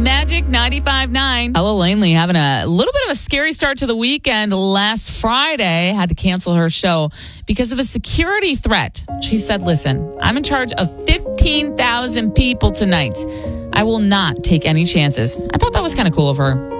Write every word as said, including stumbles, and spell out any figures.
Magic ninety-five point nine. Ella Langley having a little bit of a scary start to the weekend. Last Friday, had to cancel her show because of a security threat. She said, listen, I'm in charge of fifteen thousand people tonight. I will not take any chances. I thought that was kind of cool of her.